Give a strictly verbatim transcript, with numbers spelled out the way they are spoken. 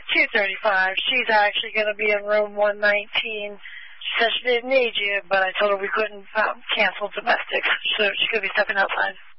two thirty-five. She's actually going to be in room one nineteen. She said she didn't need you, but I told her we couldn't um, cancel domestics, so she could be stepping outside.